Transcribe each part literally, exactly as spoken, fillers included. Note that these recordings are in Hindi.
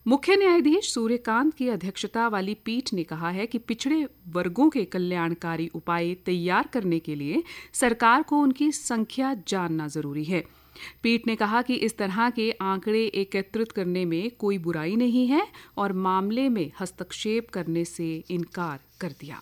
मुख्य न्यायाधीश सूर्यकांत की अध्यक्षता वाली पीठ ने कहा है कि पिछड़े वर्गों के कल्याणकारी उपाय तैयार करने के लिए सरकार को उनकी संख्या जानना जरूरी है। पीठ ने कहा कि इस तरह के आंकड़े एकत्रित करने में कोई बुराई नहीं है और मामले में हस्तक्षेप करने से इनकार कर दिया।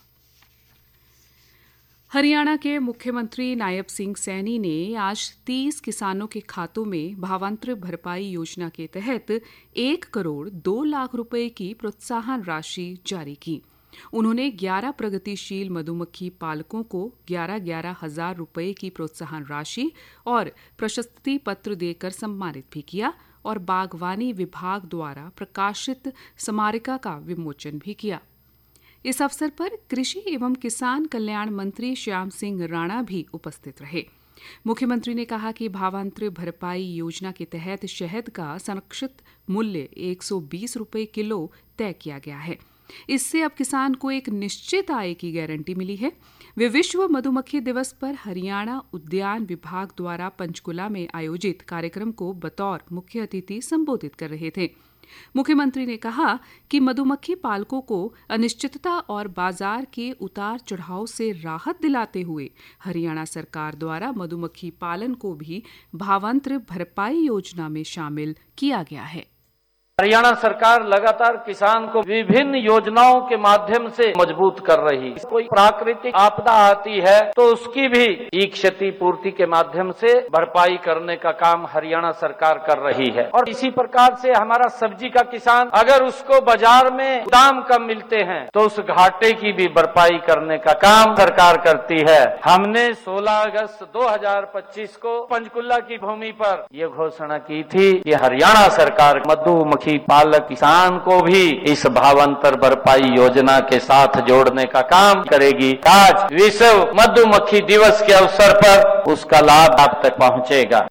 हरियाणा के मुख्यमंत्री नायब सिंह सैनी ने आज तीस किसानों के खातों में भावांतर भरपाई योजना के तहत एक करोड़ दो लाख रुपए की प्रोत्साहन राशि जारी की। उन्होंने ग्यारह प्रगतिशील मधुमक्खी पालकों को ग्यारह ग्यारह हजार रुपए की प्रोत्साहन राशि और प्रशस्ति पत्र देकर सम्मानित भी किया और बागवानी विभाग द्वारा प्रकाशित स्मारिका का विमोचन भी किया। इस अवसर पर कृषि एवं किसान कल्याण मंत्री श्याम सिंह राणा भी उपस्थित रहे। मुख्यमंत्री ने कहा कि भावांतर भरपाई योजना के तहत शहद का संरक्षित मूल्य एक सौ बीस रुपए किलो तय किया गया है। इससे अब किसान को एक निश्चित आय की गारंटी मिली है। वे विश्व मधुमक्खी दिवस पर हरियाणा उद्यान विभाग द्वारा पंचकुला में आयोजित कार्यक्रम को बतौर मुख्य अतिथि संबोधित कर रहे थे। मुख्यमंत्री ने कहा कि मधुमक्खी पालकों को अनिश्चितता और बाजार के उतार चढ़ाव से राहत दिलाते हुए हरियाणा सरकार द्वारा मधुमक्खी पालन को भी भावांतर भरपाई योजना में शामिल किया गया है। हरियाणा सरकार लगातार किसान को विभिन्न योजनाओं के माध्यम से मजबूत कर रही है। कोई प्राकृतिक आपदा आती है तो उसकी भी ई क्षति पूर्ति के माध्यम से भरपाई करने का काम हरियाणा सरकार कर रही है। और इसी प्रकार से हमारा सब्जी का किसान अगर उसको बाजार में दाम कम मिलते हैं तो उस घाटे की भी भरपाई करने का काम सरकार करती है। हमने सोलह अगस्त दो हजार पच्चीस को पंचकुला की भूमि पर यह घोषणा की थी कि हरियाणा सरकार मधुमक्खी पालक किसान को भी इस भावांतर भरपाई योजना के साथ जोड़ने का काम करेगी। आज विश्व मधुमक्खी दिवस के अवसर पर उसका लाभ आप तक पहुंचेगा।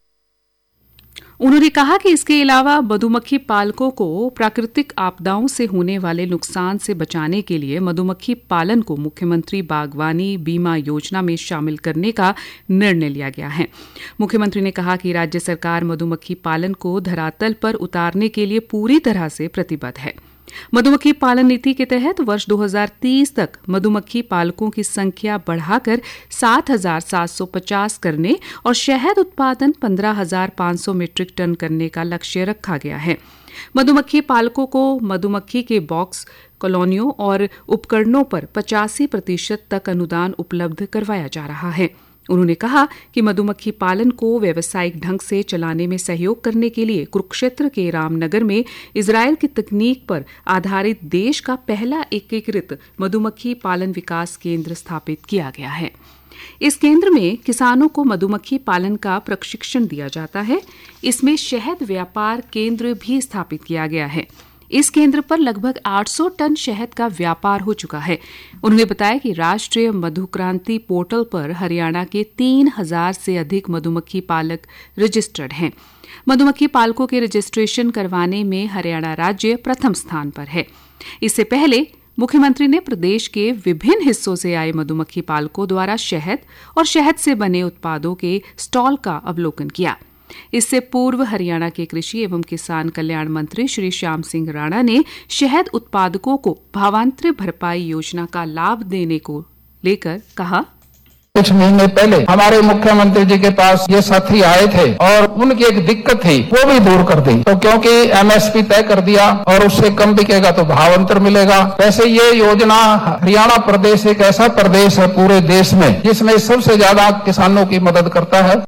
उन्होंने कहा कि इसके अलावा मधुमक्खी पालकों को प्राकृतिक आपदाओं से होने वाले नुकसान से बचाने के लिए मधुमक्खी पालन को मुख्यमंत्री बागवानी बीमा योजना में शामिल करने का निर्णय लिया गया है। मुख्यमंत्री ने कहा कि राज्य सरकार मधुमक्खी पालन को धरातल पर उतारने के लिए पूरी तरह से प्रतिबद्ध है। मधुमक्खी पालन नीति के तहत वर्ष दो हजार तीस तक मधुमक्खी पालकों की संख्या बढ़ाकर सात हजार सात सौ पचास करने और शहद उत्पादन पंद्रह हजार पाँच सौ मीट्रिक टन करने का लक्ष्य रखा गया है। मधुमक्खी पालकों को मधुमक्खी के बॉक्स, कॉलोनियों और उपकरणों पर पचासी प्रतिशत तक अनुदान उपलब्ध करवाया जा रहा है। उन्होंने कहा कि मधुमक्खी पालन को व्यावसायिक ढंग से चलाने में सहयोग करने के लिए कुरुक्षेत्र के रामनगर में इजरायल की तकनीक पर आधारित देश का पहला एकीकृत मधुमक्खी पालन विकास केंद्र स्थापित किया गया है। इस केंद्र में किसानों को मधुमक्खी पालन का प्रशिक्षण दिया जाता है। इसमें शहद व्यापार केंद्र भी स्थापित किया गया है। इस केंद्र पर लगभग आठ सौ टन शहद का व्यापार हो चुका है। उन्होंने बताया कि राष्ट्रीय मधुक्रांति पोर्टल पर हरियाणा के तीन हजार से अधिक मधुमक्खी पालक रजिस्टर्ड हैं। मधुमक्खी पालकों के रजिस्ट्रेशन करवाने में हरियाणा राज्य प्रथम स्थान पर है। इससे पहले मुख्यमंत्री ने प्रदेश के विभिन्न हिस्सों से आए मधुमक्खी पालकों द्वारा शहद और शहद से बने उत्पादों के स्टॉल का अवलोकन किया। इससे पूर्व हरियाणा के कृषि एवं किसान कल्याण मंत्री श्री श्याम सिंह राणा ने शहद उत्पादकों को भावांतर भरपाई योजना का लाभ देने को लेकर कहा, कुछ महीने पहले हमारे मुख्यमंत्री जी के पास ये साथी आए थे और उनकी एक दिक्कत थी, वो भी दूर कर दी। तो क्योंकि एमएसपी तय कर दिया और उससे कम बिकेगा तो भावांतर मिलेगा। वैसे ये योजना हरियाणा प्रदेश एक ऐसा प्रदेश है पूरे देश में जिसमें सबसे ज्यादा किसानों की मदद करता है।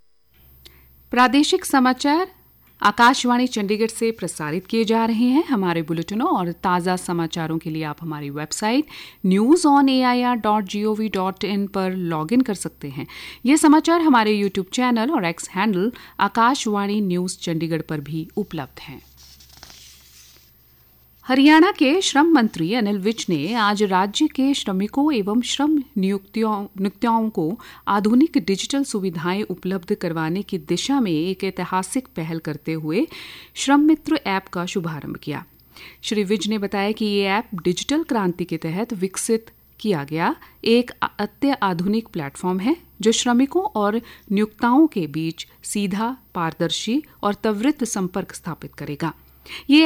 प्रादेशिक समाचार आकाशवाणी चंडीगढ़ से प्रसारित किए जा रहे हैं। हमारे बुलेटिनों और ताज़ा समाचारों के लिए आप हमारी website news on A I R dot G O V dot in पर लॉग इन कर सकते हैं। ये समाचार हमारे यूट्यूब चैनल और x handle Akashvani news Chandigarh पर भी उपलब्ध हैं। हरियाणा के श्रम मंत्री अनिल विज ने आज राज्य के श्रमिकों एवं श्रम नियोक्ताओं को आधुनिक डिजिटल सुविधाएं उपलब्ध करवाने की दिशा में एक ऐतिहासिक पहल करते हुए श्रम मित्र ऐप का शुभारंभ किया। श्री विज ने बताया कि ये ऐप डिजिटल क्रांति के तहत विकसित किया गया एक अत्याधुनिक प्लेटफॉर्म है जो श्रमिकों और नियोक्ताओं के बीच सीधा, पारदर्शी और त्वरित संपर्क स्थापित करेगा। ये